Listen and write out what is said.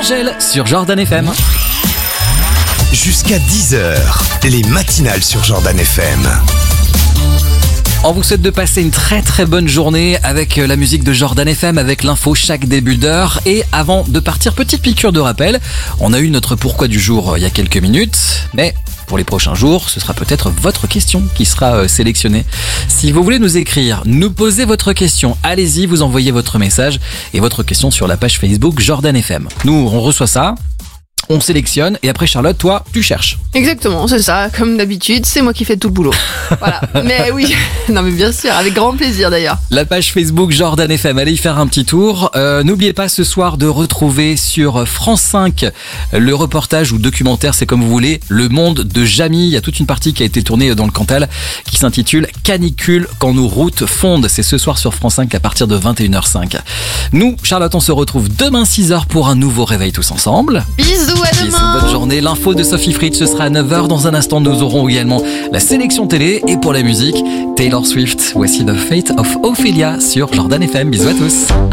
Angèle sur Jordan FM. Jusqu'à 10h, les matinales sur Jordan FM. On vous souhaite de passer une très très bonne journée avec la musique de Jordan FM, avec l'info chaque début d'heure. Et avant de partir, petite piqûre de rappel, on a eu notre pourquoi du jour il y a quelques minutes, mais pour les prochains jours, ce sera peut-être votre question qui sera sélectionnée. Si vous voulez nous écrire, nous poser votre question, allez-y, vous envoyez votre message et votre question sur la page Facebook Jordan FM. Nous, on reçoit ça. On sélectionne et après Charlotte, toi, tu cherches. Exactement, c'est ça. Comme d'habitude, c'est moi qui fais tout le boulot. Voilà. Mais oui, non mais bien sûr, avec grand plaisir d'ailleurs. La page Facebook Jordan FM, allez y faire un petit tour. N'oubliez pas ce soir de retrouver sur France 5 le reportage ou documentaire, c'est comme vous voulez, Le Monde de Jamy. Il y a toute une partie qui a été tournée dans le Cantal qui s'intitule Canicule quand nos routes fondent. C'est ce soir sur France 5 à partir de 21h05. Nous, Charlotte, on se retrouve demain 6h pour un nouveau réveil tous ensemble. Bisous, à demain. Bisous, bonne journée. L'info de Sophie Fritsch, ce sera à 9h. Dans un instant, nous aurons également la sélection télé. Et pour la musique, Taylor Swift. Voici The Fate of Ophelia sur Jordan FM. Bisous à tous.